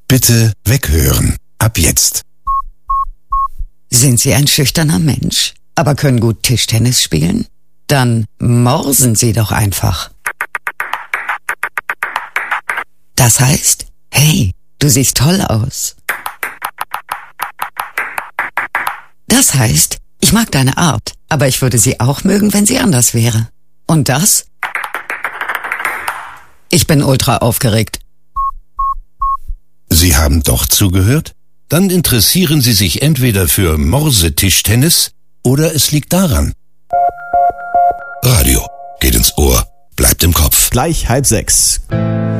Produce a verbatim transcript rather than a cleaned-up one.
Bitte weghören. Ab jetzt. Sind Sie ein schüchterner Mensch, aber können gut Tischtennis spielen? Dann morsen Sie doch einfach. Das heißt, hey, du siehst toll aus. Das heißt, ich mag deine Art, aber ich würde sie auch mögen, wenn sie anders wäre. Und das? Ich bin ultra aufgeregt. Sie haben doch zugehört? Dann interessieren Sie sich entweder für Morsetischtennis oder es liegt daran. Radio geht ins Ohr, bleibt im Kopf. Gleich halb sechs.